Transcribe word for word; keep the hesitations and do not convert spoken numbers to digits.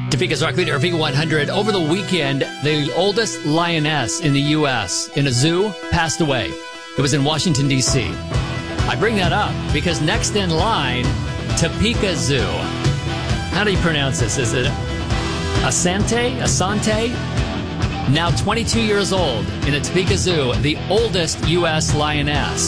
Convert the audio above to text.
Topeka's Rock Leader, Topeka one hundred. Over the weekend, the oldest lioness in the U S in a zoo passed away. It was in Washington, D C I bring that up because next in line, Topeka Zoo. How do you pronounce this? Is it Asante? Asante? Now twenty-two years old in the Topeka Zoo, the oldest U S lioness.